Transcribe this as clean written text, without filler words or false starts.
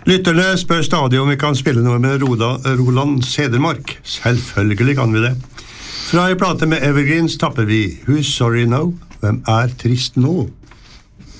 Lytterne spør stadig om vi kan spille noe med Roland Sedermark. Selvfølgelig kan vi det. Fra en plate med Evergreens tapper vi Who's Sorry Now? Hvem er trist nå?